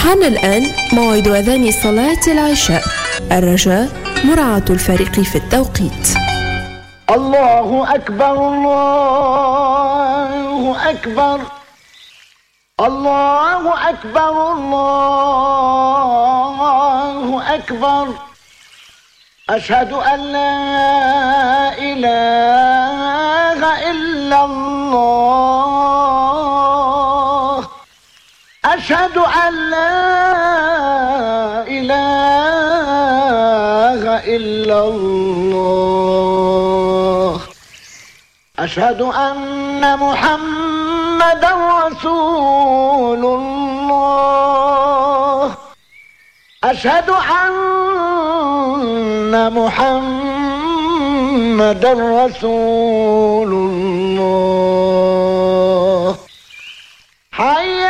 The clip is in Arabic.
حان الآن موعد أذان صلاة العشاء. الرجاء مراعاة الفارق في التوقيت. الله أكبر الله أكبر الله أكبر الله أكبر أشهد أن لا إله إلا الله أشهد أن لا إله إلا الله أشهد أن محمدا رسول الله أشهد أن محمدا رسول الله